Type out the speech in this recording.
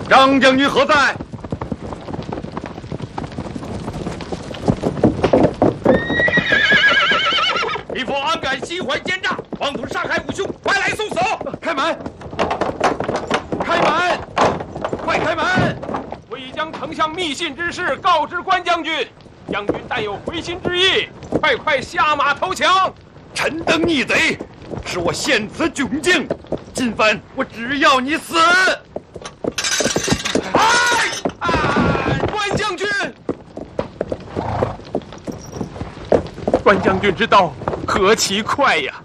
张将军何在？ 李佛安敢心怀奸诈，妄图杀害五兄，快来送死！ 开门！开门！快开门！ 我已将丞相密信之事告知关将军，将军但有回心之意，快下马投降！ 臣等逆贼，使我献此窘境，今番我只要你死！ 关将军，关将军之刀何其快呀！